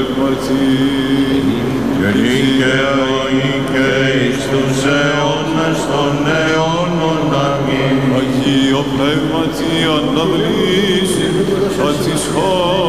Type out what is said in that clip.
πνεύματι, και δικαίωη και εις τους αιώνας των αιώνων. Αμήν. Αγίο πνεύματι, αναβλήσει, σαν της χώρας,